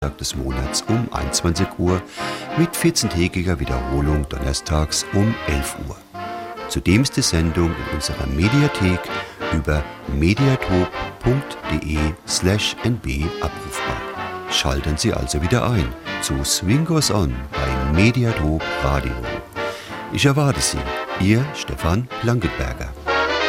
des Monats um 21 Uhr mit 14-tägiger Wiederholung donnerstags um 11 Uhr. Zudem ist die Sendung in unserer Mediathek über mediatop.de/nb abrufbar. Schalten Sie also wieder ein zu Swing Goes On bei Mediatop Radio. Ich erwarte Sie, Ihr Stefan Blankenberger.